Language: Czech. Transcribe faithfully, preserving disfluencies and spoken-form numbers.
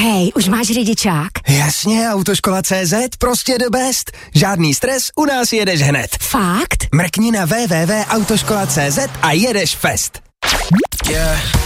Hej, už máš řidičák? Jasně, Autoškola tečka cé zet, prostě the best. Žádný stres, u nás jedeš hned. Fakt? Mrkni na w w w tečka autoškola tečka cé zet a jedeš fest. Yeah.